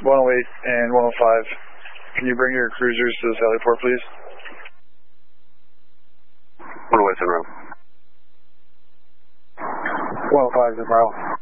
108 and 105. Can you bring your cruisers to the Sally Port, please? 108 in route. 105 in route.